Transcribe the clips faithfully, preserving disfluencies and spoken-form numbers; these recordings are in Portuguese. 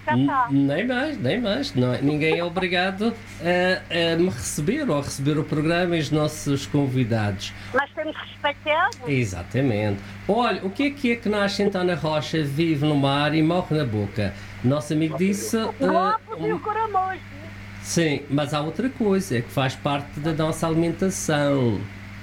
cá está. Nem mais, nem mais. Não, ninguém é obrigado a, a me receber ou a receber o programa e os nossos convidados. Mas temos que respeitar. Exatamente. Olha, o que é que é que nasce então na rocha, vive no mar e morre na boca? Nosso amigo disse... Lopes e o caramujo. Sim, mas há outra coisa, é que faz parte da nossa alimentação.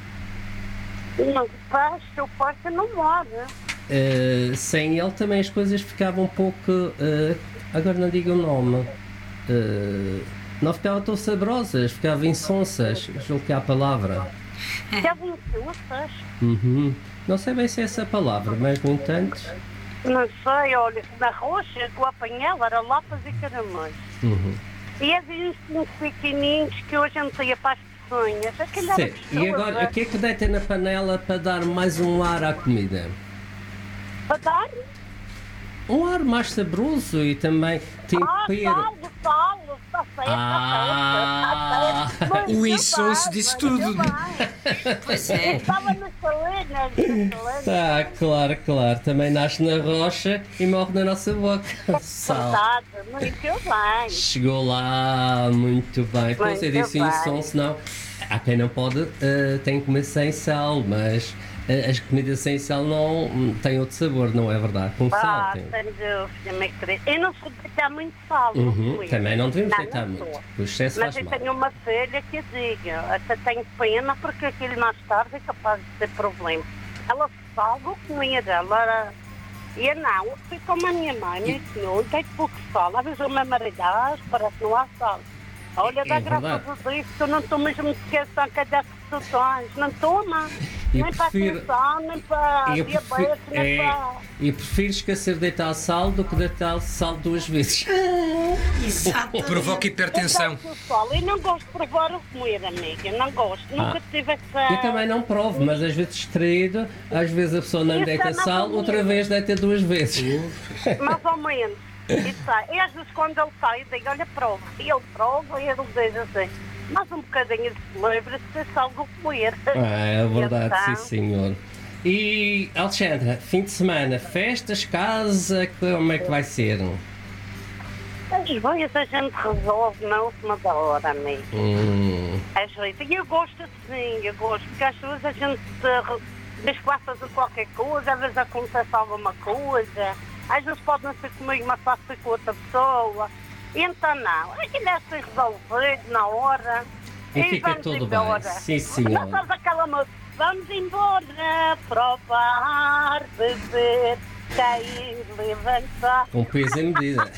Não faz, o porco não morre. Uh, sem ele também as coisas ficavam um pouco... Uh, agora não digo o nome. Uh, não ficavam tão saborosas, ficavam insonsas. Julgo que é a palavra. Ficavam insonsas? Uhum. Não sei bem se é essa a palavra, mas no entanto... Não sei, olha, na rocha que eu apanhava era lapas e caramujo. Uhum. E havia uns pequenininhos que hoje não saía para as peçonhas. Aquilo era gostoso. E agora, o que é que deita na panela para dar mais um ar à comida? Para dar? Um ar mais saboroso e também tempero. Ah, saldo, saldo, está certo, Ah, está certo. O insonso disse tudo. Pois é. Estava na salena, na salena. Tá, claro, claro. Também nasce na rocha e morre na nossa boca. Sal. Verdade, muito bem. Chegou lá, muito bem. Pois eu Muito disse bem. isso, senão há quem não pode, uh, tem que comer sem sal, mas uh, as comidas sem sal não um, têm outro sabor, não é verdade? Com sal Ah, tem. sem dúvida, meu querido. Eu não sou de deitar muito sal. Uhum, fui. também não devemos Não, deitar não muito. sou. O excesso Mas faz eu mal. tenho uma filha que diga, até tenho pena porque aquilo mais tarde é capaz de ter problema. Ela salga o comida, ela era... E eu não, eu fui como a minha mãe, me ensinou, deito pouco sal. Às vezes o meu marido, ah, parece que não há sal. Olha, dá É graças a Deus que eu não estou mesmo esquecendo a cada situações. Não toma. E Nem prefiro- para a atenção, nem para Eu diabetes, prefiro, nem é, para... e prefiro esquecer de deitar sal do que deitar sal duas vezes. Exato. Provoca hipertensão. Eu gosto do sol. Eu não gosto de provar o comer, amiga. Não gosto. Nunca tive essa... Eu também não provo, mas às vezes distraído, às vezes a pessoa não Isso deita é mais sal, ou outra menos. vez deita duas vezes. Mais ou menos. Isso é. E às vezes quando ele sai, eu digo, olha, prova. E ele prova e ele diz assim, mais um bocadinho de celebra se fosse algo comer. Ah, é verdade, Então, sim senhor. E Alexandra, fim de semana, festas, casa, como é que vai ser? As vezes a gente resolve na última da hora, amigo. Hum, Às vezes. E eu gosto assim, eu gosto, porque às vezes a gente eh, diz que vai fazer qualquer coisa, às vezes acontece alguma coisa, às vezes pode não ser comigo, mas pode ser com outra pessoa. E então não, aquilo é ser resolvido na hora. E fica vamos tudo embora. bem. Sim, senhor. Não sabes aquela música? Vamos embora, provar, beber, cair, levantar. com peso em medida.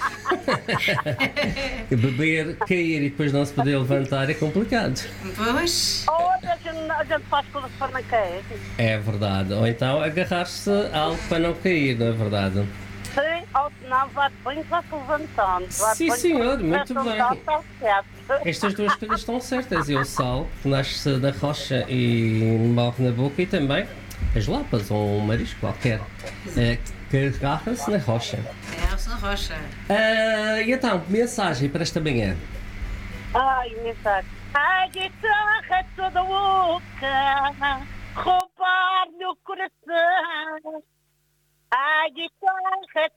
Beber, cair e depois não se poder levantar é complicado. Pois. Ora, a gente, a gente faz coisas para não cair. É verdade. Ou então agarrar-se a algo para não cair, não é verdade? Sim, ou senão vai bem, vai se levantando. Vai Sim, bem, senhor, vai muito se bem. levantando, está certo. Estas duas coisas estão certas. E o sal, que nasce na rocha e morre na boca, e também as lapas ou um marisco qualquer, é, que agarra-se na rocha. É Elsa Rocha. Ah, e então, mensagem para esta manhã. Ai, mensagem. A guitarra toda louca, roubar-lhe o coração. A guitarra